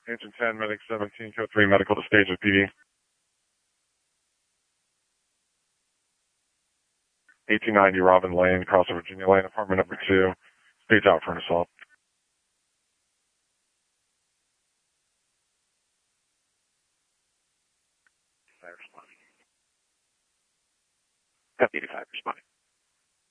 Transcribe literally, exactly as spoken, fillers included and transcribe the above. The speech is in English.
Engine ten, Medic seventeen, code three, medical to stage of P D. eighteen ninety Robin Lane, across Virginia Lane, apartment number two. Stage out for an assault. Responding. Copy eighty-five, responding.